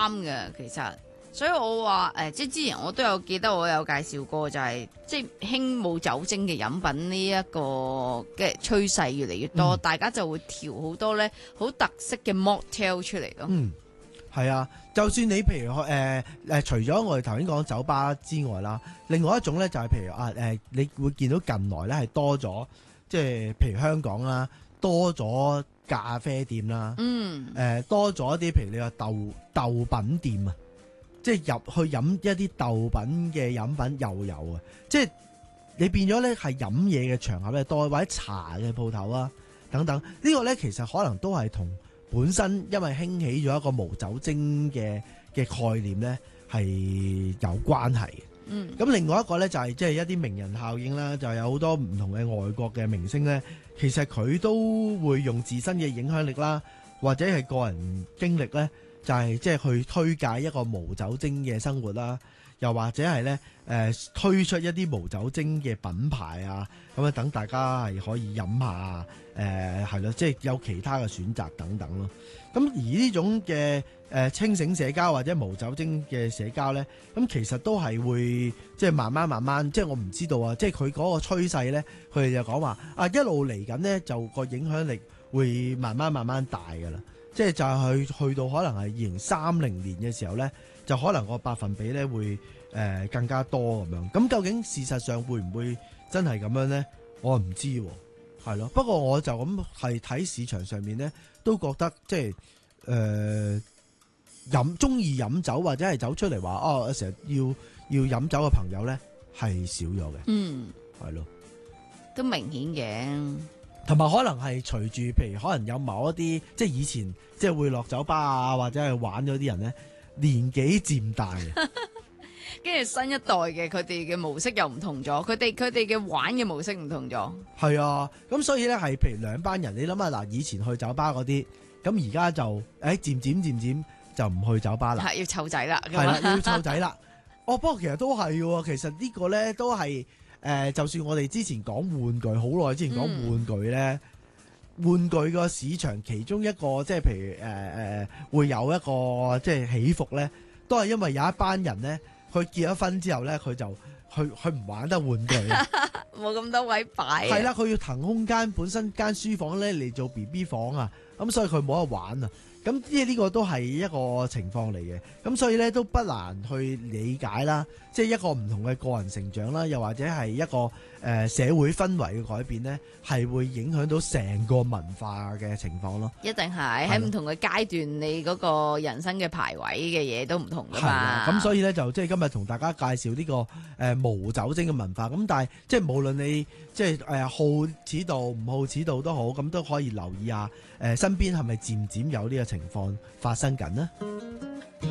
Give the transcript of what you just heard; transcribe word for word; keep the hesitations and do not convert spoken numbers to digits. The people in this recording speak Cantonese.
啱嘅，其實。所以我話誒、呃，即係之前我都有記得我有介紹過，就係、是、即係輕冇酒精嘅飲品呢一個嘅趨勢越嚟越多，嗯、大家就會調好多咧好特色嘅 mocktail 出嚟咯。 嗯，係啊，就算你譬如誒誒、呃呃，除咗我哋頭先講酒吧之外啦，另外一種咧就係譬如啊誒、呃，你會見到近來咧係多咗，即係譬如香港啦，多咗咖啡店啦，嗯，誒、呃、多咗一啲譬如你話豆豆品店啊。即係入去飲一啲豆品嘅飲品又有啊！即係你變咗咧係飲嘢嘅場合咧多，或者茶嘅鋪頭啊等等。呢個咧其實可能都係同本身因為興起咗一個無酒精嘅嘅概念咧係有關係嘅。嗯。咁另外一個咧就係即係一啲名人效應啦，就有好多唔同嘅外國嘅明星咧，其實佢都會用自身嘅影響力啦，或者係個人經歷咧。就係即係去推介一個無酒精嘅生活啦，又或者係咧誒推出一啲無酒精嘅品牌啊，咁啊等大家係可以飲下誒係咯，即係有其他嘅選擇等等咯。咁而呢種嘅誒、呃、清醒社交或者無酒精嘅社交咧，咁其實都係會即係慢慢慢慢，即係我唔知道啊，即係佢嗰個趨勢咧，佢哋就講話啊一路嚟緊咧，就個影響力會慢慢慢慢大㗎啦。即係就係去去到可能係二零三零年嘅時候咧，就可能個百分比咧會誒、呃、更加多咁樣。咁究竟事實上會唔會真係咁樣咧？我唔知喎，係咯。不過我就咁係睇市場上面咧，都覺得即係誒飲中意飲酒或者係走出嚟話哦，成日要要飲酒嘅朋友咧係少咗嘅。嗯，係咯， 都明顯嘅。 同埋可能係隨住，譬如可能有某一啲，即係以前即係會落酒吧啊，或者係玩咗啲人咧，年紀漸大， 跟住新一代嘅佢哋嘅模式又唔同咗，佢哋佢哋嘅玩嘅模式唔同咗。 係啊，咁所以咧係譬如兩班人，你諗下嗱，以前去酒吧嗰啲，咁而家就誒漸漸漸漸就唔去酒吧啦， 係要湊仔啦， 係啦，要湊仔啦。哦，不過其實都係喎，其實個呢個咧都係。誒、呃，就算我哋之前講玩具，好耐之前講玩具咧，嗯、玩具個市場其中一個即係譬如誒誒、呃、會有一個即係起伏咧，都係因為有一班人咧，佢結咗婚之後咧，佢就佢佢唔玩得玩具， 冇咁多位擺。 係啦，佢要騰空間，本身間書房咧嚟做 B B 房啊，咁所以佢冇得玩啊。咁即係呢個都係一個情況嚟嘅，咁所以咧都不難去理解啦，即係一個唔同嘅個人成長啦，又或者係一個誒、呃、社會氛圍嘅改變咧，係會影響到成個文化嘅情況咯。 一定係喺唔同嘅階段，你嗰個人生嘅排位嘅嘢都唔同噶嘛。 咁所以咧就即係今日同大家介紹呢、這個誒、呃、無酒精嘅文化。咁但係即係無論你即係誒、呃、好此度唔好此度都好，咁都可以留意下誒、呃、身邊係咪漸漸有呢個情況發生緊呢？